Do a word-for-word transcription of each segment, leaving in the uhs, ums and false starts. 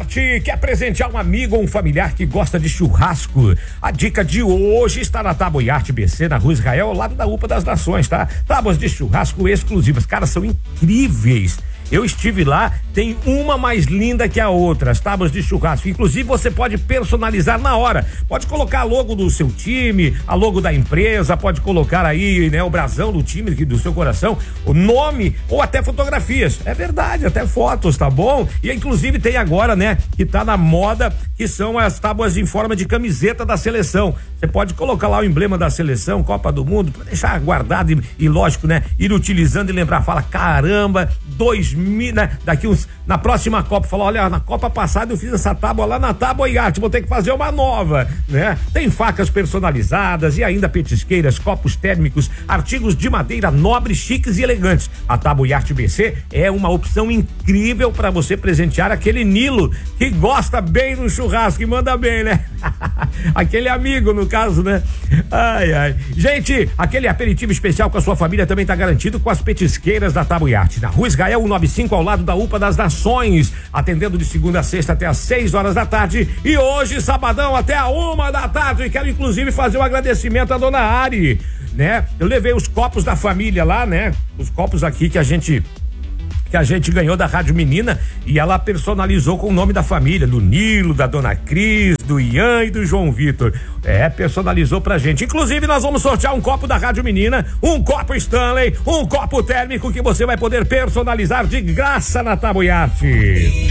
Iarte quer presentear um amigo ou um familiar que gosta de churrasco. A dica de hoje está na Tábua Iarte B C, na Rua Israel, ao lado da U P A das Nações, tá? Tábuas de churrasco exclusivas, cara, são incríveis. Eu estive lá, tem uma mais linda que a outra, as tábuas de churrasco. Inclusive, você pode personalizar na hora. Pode colocar a logo do seu time, a logo da empresa, pode colocar aí, né, o brasão do time, do seu coração, o nome ou até fotografias. É verdade, até fotos, tá bom? E inclusive tem agora, né, que tá na moda, que são as tábuas em forma de camiseta da seleção. Você pode colocar lá o emblema da seleção, Copa do Mundo, pra deixar guardado e, e lógico, né, ir utilizando e lembrar, fala, caramba, dois mil, né, daqui uns, na próxima Copa, fala, olha, na Copa passada eu fiz essa tábua lá na Tábua Iarte, vou ter que fazer uma nova, né? Tem facas personalizadas e ainda petisqueiras, copos térmicos, artigos de madeira nobres, chiques e elegantes. A Tábua Iarte B C é uma opção incrível para você presentear aquele Nilo que gosta bem do churrasco e manda bem, né? Aquele amigo, no caso, né? Ai, ai. Gente, aquele aperitivo especial com a sua família também tá garantido com as petisqueiras da Tábua Iarte, na Rua Israel cento e noventa e cinco, ao lado da U P A das Nações, atendendo de segunda a sexta até às seis horas da tarde e hoje, sabadão, até a uma da tarde. E quero inclusive fazer um agradecimento à dona Ari, né? Eu levei os copos da família lá, né? Os copos aqui que a gente que a gente ganhou da Rádio Menina e ela personalizou com o nome da família, do Nilo, da dona Cris, do Ian e do João Vitor. É, personalizou pra gente. Inclusive, nós vamos sortear um copo da Rádio Menina, um copo Stanley, um copo térmico que você vai poder personalizar de graça na Tábua Iarte.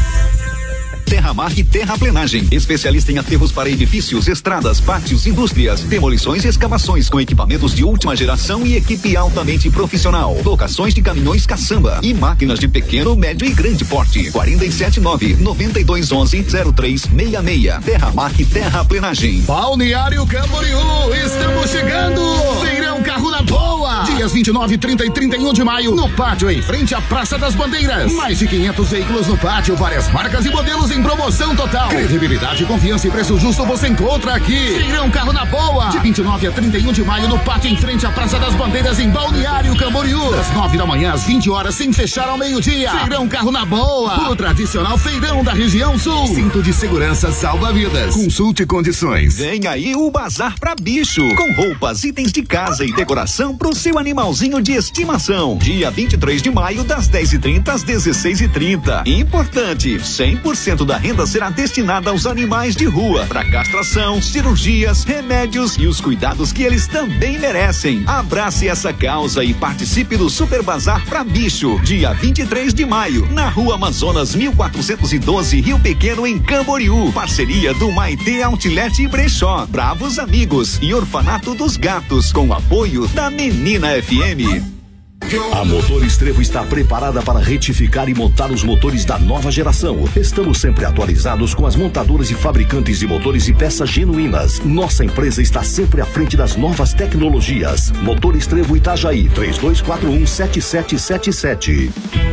Terramar e Terraplenagem, especialista em aterros para edifícios, estradas, pátios, indústrias, demolições e escavações com equipamentos de última geração e equipe altamente profissional. Locações de caminhões caçamba e máquinas de pequeno, médio e grande porte. quatro sete nove, nove dois um um, zero três seis seis. Terramar e Terraplenagem. Balneário Camboriú, estamos chegando! Feirão Carro na Boa! Dias vinte e nove, trinta e trinta e um de maio, no pátio em frente à Praça das Bandeiras. Mais de quinhentos veículos no pátio, várias marcas e modelos em promoção total. Credibilidade, confiança e preço justo você encontra aqui. Feirão Carro na Boa. De vinte e nove a trinta e um de maio no pátio em frente à Praça das Bandeiras em Balneário Camboriú. Das nove da manhã às vinte horas sem fechar ao meio-dia. Feirão Carro na Boa. O tradicional feirão da região sul. Cinto de segurança salva vidas. Consulte condições. Vem aí o Bazar pra Bicho. Com roupas, itens de casa e decoração pro seu animalzinho de estimação. Dia vinte e três de maio das dez e trinta às dezesseis e trinta. Importante, cem por cento da renda será destinada aos animais de rua, para castração, cirurgias, remédios e os cuidados que eles também merecem. Abrace essa causa e participe do Super Bazar pra Bicho, dia vinte e três de maio, na Rua Amazonas mil quatrocentos e doze, Rio Pequeno, em Camboriú. Parceria do Maitê Outlet e Brechó, Bravos Amigos e Orfanato dos Gatos, com apoio da Menina F M. A Motor Estrevo está preparada para retificar e montar os motores da nova geração. Estamos sempre atualizados com as montadoras e fabricantes de motores e peças genuínas. Nossa empresa está sempre à frente das novas tecnologias. Motor Estrevo Itajaí, três dois quatro um, sete sete sete sete.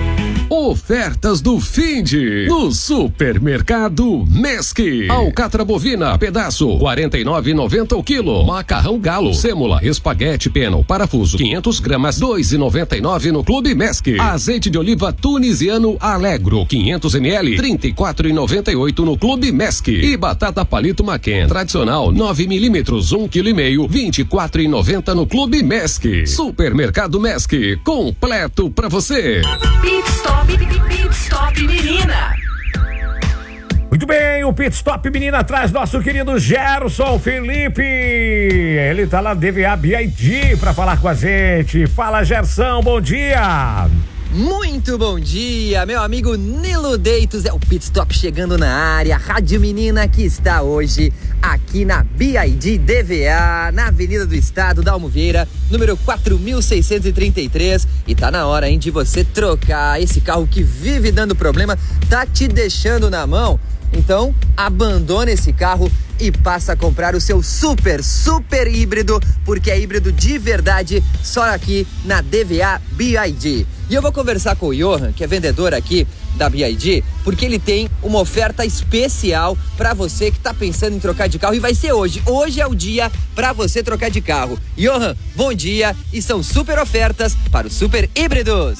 Ofertas do Finde no Supermercado Mesque. Alcatra bovina, pedaço, quarenta e nove e noventa o quilo. Macarrão galo, sêmula, espaguete pena, parafuso, quinhentas gramas, dois e noventa e nove no Clube Mesque. Azeite de oliva tunisiano Alegro, quinhentos mililitros, trinta e quatro e noventa e oito no Clube Mesque. E batata palito Maquin, tradicional, nove milímetros, um quilo e meio, vinte e quatro e noventa no Clube Mesque. Supermercado Mesque, completo pra você. Pit Stop, Pit Stop Menina. Muito bem, o Pit Stop Menina traz nosso querido Gerson Felipe. Ele tá lá na D V A B I D pra falar com a gente. Fala, Gerson, bom dia. Muito bom dia, meu amigo Nilo Deitos, é o Pit Stop chegando na área, Rádio Menina que está hoje aqui na B I D D V A, na Avenida do Estado, da Almoveira, número quatro mil seiscentos e trinta e três, e tá na hora, hein, de você trocar esse carro que vive dando problema, tá te deixando na mão. Então, abandona esse carro e passa a comprar o seu super, super híbrido, porque é híbrido de verdade, só aqui na D V A B I D. E eu vou conversar com o Johan, que é vendedor aqui da B I D, porque ele tem uma oferta especial para você que está pensando em trocar de carro, e vai ser hoje. Hoje é o dia para você trocar de carro. Johan, bom dia, e são super ofertas para os super híbridos.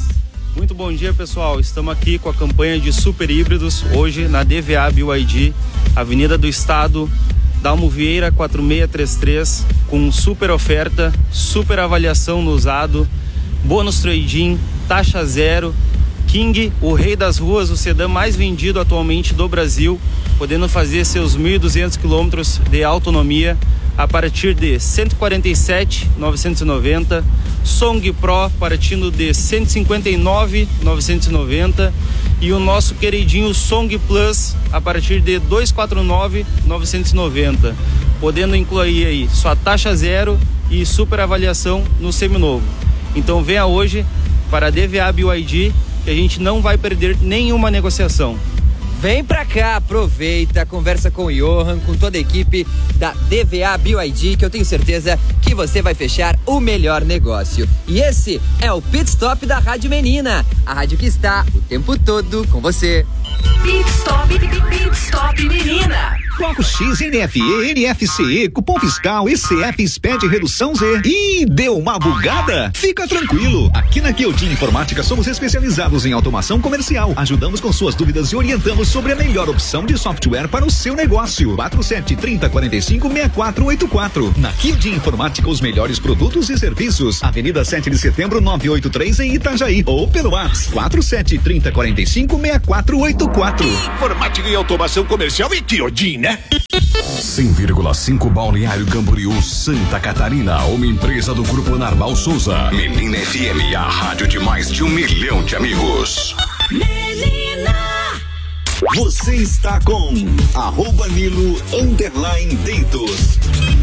Muito bom dia, pessoal. Estamos aqui com a campanha de super híbridos hoje na D V A B Y D, Avenida do Estado, Dalmo Vieira quatro seis três três, com super oferta, super avaliação no usado, bônus trade-in, taxa zero. King, o rei das ruas, o sedã mais vendido atualmente do Brasil, podendo fazer seus mil e duzentos quilômetros de autonomia a partir de cento e quarenta e sete mil novecentos e noventa, Song Pro partindo de cento e cinquenta e nove mil novecentos e noventa e o nosso queridinho Song Plus a partir de duzentos e quarenta e nove mil novecentos e noventa, podendo incluir aí sua taxa zero e super avaliação no seminovo. Então venha hoje para a D V A B Y D, que a gente não vai perder nenhuma negociação. Vem pra cá, aproveita, conversa com o Johan, com toda a equipe da D V A B Y D, que eu tenho certeza que você vai fechar o melhor negócio. E esse é o Pit Stop da Rádio Menina, a rádio que está o tempo todo com você. Pit Stop, Pit Stop Menina. Bloco X, N F E, N F C E, cupom fiscal, E C F, S P E D, redução Z. Ih, deu uma bugada? Fica tranquilo. Aqui na Kyojin Informática somos especializados em automação comercial. Ajudamos com suas dúvidas e orientamos sobre a melhor opção de software para o seu negócio. quatro sete, trinta, quarenta e cinco, sessenta e quatro oitenta e quatro. Na Kyojin Informática, os melhores produtos e serviços. Avenida sete de setembro, novecentos e oitenta e três em Itajaí. Ou pelo WhatsApp quatro sete, trinta, quarenta e cinco, sessenta e quatro oitenta e quatro. Informática e automação comercial e Kyojin, né? cem vírgula cinco Balneário Camboriú, Santa Catarina, uma empresa do Grupo Narval Souza. Menina F M, a rádio de mais de um milhão de amigos. Menina! Você está com arroba Nilo underline Deitos.